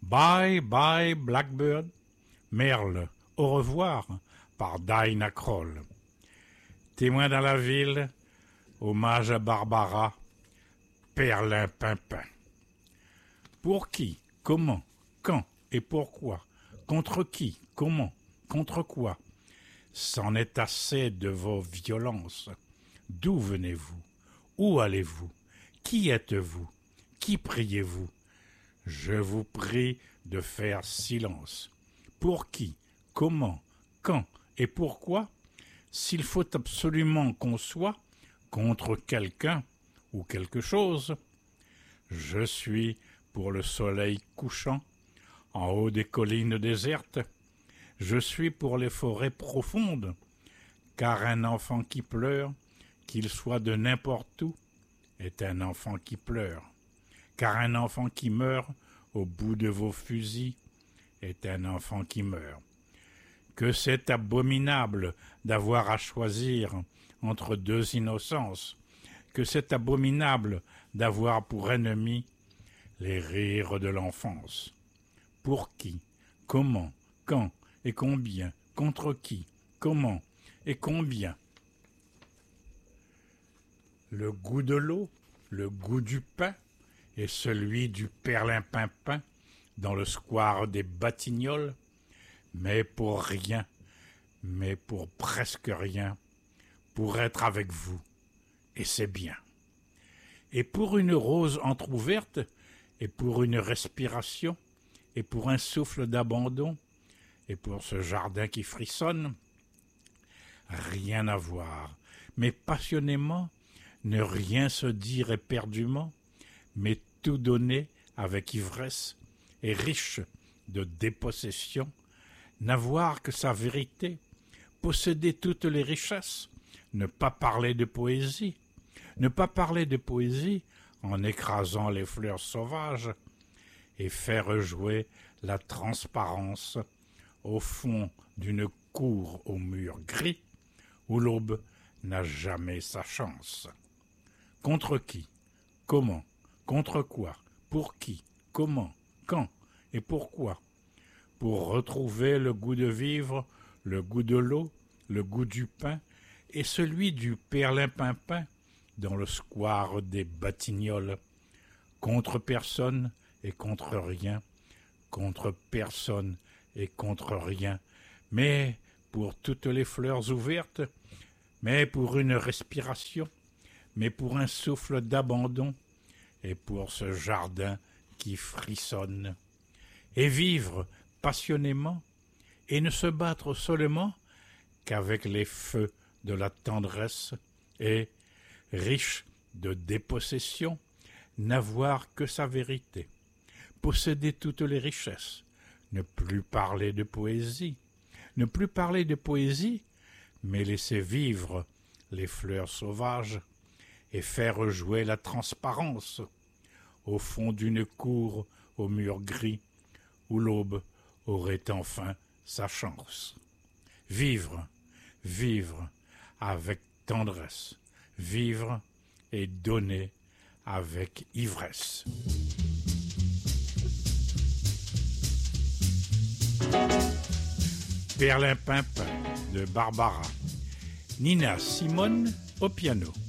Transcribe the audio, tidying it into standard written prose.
Bye bye Blackbird, Merle, au revoir, par Dinah Kroll. Témoin dans la ville, hommage à Barbara, Perlimpinpin. Pour qui, comment, quand et pourquoi, contre qui, comment, contre quoi? C'en est assez de vos violences. D'où venez-vous? Où allez-vous? Qui êtes-vous? Qui priez-vous? Je vous prie de faire silence. Pour qui, comment, quand et pourquoi? S'il faut absolument qu'on soit contre quelqu'un ou quelque chose. Je suis pour le soleil couchant, en haut des collines désertes. Je suis pour les forêts profondes, car un enfant qui pleure, qu'il soit de n'importe où, est un enfant qui pleure. Car un enfant qui meurt au bout de vos fusils est un enfant qui meurt. Que c'est abominable d'avoir à choisir entre deux innocences, que c'est abominable d'avoir pour ennemi les rires de l'enfance. Pour qui, comment, quand et combien, contre qui, comment et combien? Le goût de l'eau, le goût du pain et celui du perlimpinpin dans le square des Batignolles, mais pour rien, mais pour presque rien, pour être avec vous, et c'est bien. Et pour une rose entr'ouverte, et pour une respiration, et pour un souffle d'abandon, et pour ce jardin qui frissonne, rien à voir, mais passionnément, ne rien se dire éperdument, mais tout donner avec ivresse et riche de dépossession, n'avoir que sa vérité, posséder toutes les richesses, ne pas parler de poésie, en écrasant les fleurs sauvages, et faire jouer la transparence au fond d'une cour au mur gris, où l'aube n'a jamais sa chance. Contre qui? Comment? Contre quoi? Pour qui? Comment? Quand? Et pourquoi? Pour retrouver le goût de vivre, le goût de l'eau, le goût du pain et celui du perlimpinpin dans le square des Batignolles. Contre personne et contre rien, contre personne et contre rien, mais pour toutes les fleurs ouvertes, mais pour une respiration, mais pour un souffle d'abandon, et pour ce jardin qui frissonne. Et vivre passionnément, et ne se battre seulement qu'avec les feux de la tendresse, et, riche de dépossession, n'avoir que sa vérité, posséder toutes les richesses, ne plus parler de poésie, mais laisser vivre les fleurs sauvages, et faire jouer la transparence au fond d'une cour au mur gris où l'aube aurait enfin sa chance. Vivre, vivre avec tendresse, vivre et donner avec ivresse. Perlimpinpin de Barbara. Nina Simone au piano.